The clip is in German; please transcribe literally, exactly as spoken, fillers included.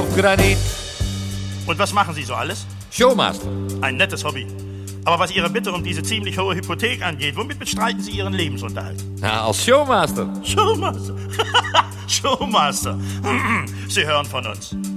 auf Granit. Und was machen Sie so alles? Showmaster. Ein nettes Hobby. Aber was Ihre Bitte um diese ziemlich hohe Hypothek angeht, womit bestreiten Sie Ihren Lebensunterhalt? Na, als Showmaster. Showmaster. Showmaster. Sie hören von uns.